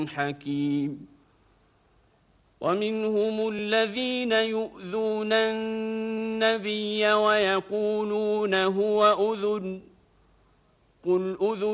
حكيم ومنهم الذين يؤذون النبي ويقولون هو أذن قل أذن